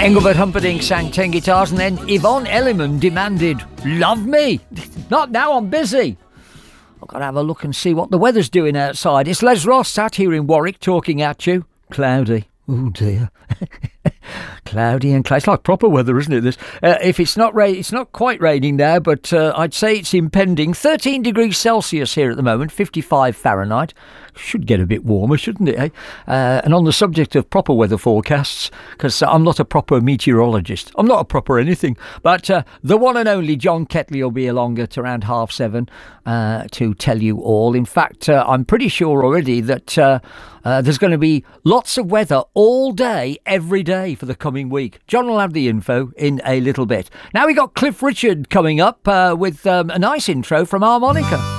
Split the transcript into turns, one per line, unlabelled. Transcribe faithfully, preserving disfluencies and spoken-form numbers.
Engelbert Humperdinck sang ten guitars, and then Yvonne Elliman demanded, "Love me." Not now, I'm busy. I've got to have a look and see what the weather's doing outside. It's Les Ross sat here in Warwick talking at you. Cloudy. Oh dear. Cloudy and cloudy. It's like proper weather, isn't it? This. Uh, if it's not rain, it's not quite raining now, but uh, I'd say it's impending. thirteen degrees Celsius here at the moment, fifty-five Fahrenheit. Should get a bit warmer, shouldn't it? Eh? Uh, and on the subject of proper weather forecasts, because I'm not a proper meteorologist, I'm not a proper anything, but uh, the one and only John Ketley will be along at around half seven uh, to tell you all. In fact, uh, I'm pretty sure already that uh, uh, there's going to be lots of weather all day, every day for the coming week. John will have the info in a little bit. Now we got Cliff Richard coming up uh, with um, a nice intro from Harmonica.